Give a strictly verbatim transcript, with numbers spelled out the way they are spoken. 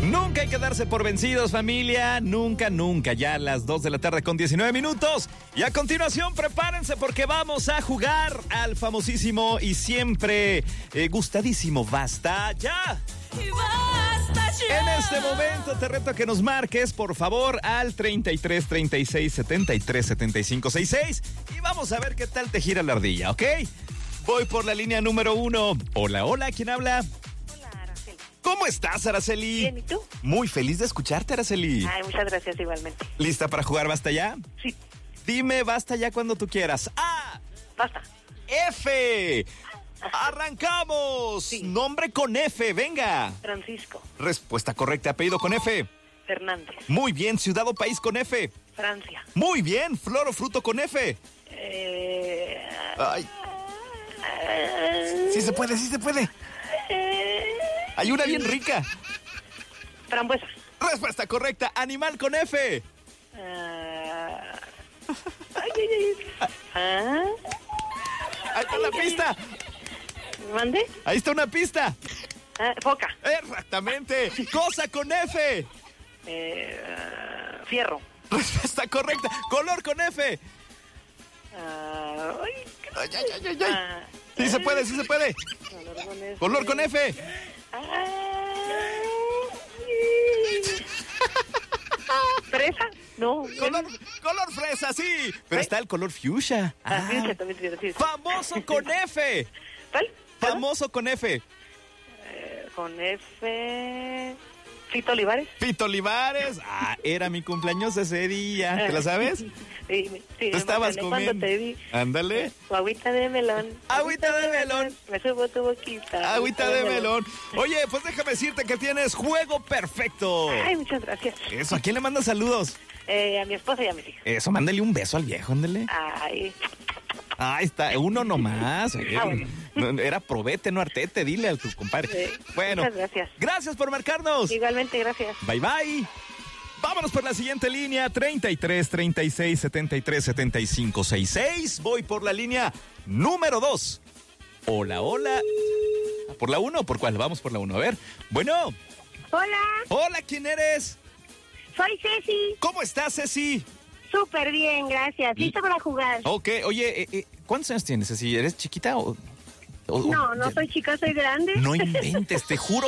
Nunca hay que darse por vencidos, familia. Nunca, nunca. Ya a las dos de la tarde con diecinueve minutos. Y a continuación, prepárense porque vamos a jugar al famosísimo y siempre eh, gustadísimo Basta Ya. Y basta ya. En este momento te reto a que nos marques, por favor, al treinta y tres, treinta y seis, setenta y tres, setenta y cinco, sesenta y seis. Y vamos a ver qué tal te gira la ardilla, ¿ok? Voy por la línea número uno. Hola, hola, ¿quién habla? Hola, Araceli. ¿Cómo estás, Araceli? Bien, ¿y tú? Muy feliz de escucharte, Araceli. Ay, muchas gracias igualmente. ¿Lista para jugar Basta Ya? Sí, Dime Basta Ya cuando tú quieras. A, basta. F. ¡Arrancamos! Sí. Nombre con F, venga. Francisco. Respuesta correcta, apellido con F. Fernández. Muy bien, ciudad o país con F. Francia. Muy bien, flor o fruto con F. Eh, Ay, sí se puede, sí se puede. eh, Hay una bien rica. frambuesa. Respuesta correcta, animal con F. Ah, ay, ay, ay. Ah, Ahí está la pista. ¿mande? Ahí está una pista. Ah, foca. Exactamente. Cosa con F. Eh, ah, fierro. Respuesta correcta. Color con F. Ah, ay, Ay, ay, ay, ay, ay. ah, Sí se puede, sí se puede. color con F. Color con F. Ay. ¿Fresa? No. Color, color fresa, sí. Pero está el color fuchsia. Ah, Ah, fíjate, también tiene, sí. famoso con F. ¿Cuál? Famoso con F. Eh, con F. Fito Olivares. Fito Olivares. Ah, era mi cumpleaños ese día. ¿Te la sabes? Sí, sí, Tú me estabas emocioné comiendo. cuando te vi. Ándale. Tu agüita de melón. Agüita de melón. Me subo tu boquita. Agüita de melón. Oye, pues déjame decirte que tienes juego perfecto. Ay, muchas gracias. Eso, ¿a quién le mandas saludos? Eh, a mi esposa y a mis hijos. Eso, mándale un beso al viejo, ándale. Ay, Ahí está, uno nomás. oye. Ah, bueno. No, era probete, no artete, dile a tu compadre. Sí, Bueno, muchas gracias. Gracias por marcarnos. Igualmente, gracias. Bye, bye. Vámonos por la siguiente línea, treinta y tres, treinta y seis, setenta y tres, setenta y cinco, sesenta y seis. Voy por la línea número dos. Hola, hola. ¿Por la uno o por cuál? Vamos por la uno, a ver. Bueno. Hola, Hola, ¿quién eres? soy Ceci. ¿Cómo estás, Ceci? Súper bien, gracias. ¿Listo para jugar? Ok, oye, eh, eh, ¿cuántos años tienes, Ceci? ¿Eres chiquita o...? o- No, o- no soy chica, soy grande. No inventes, te juro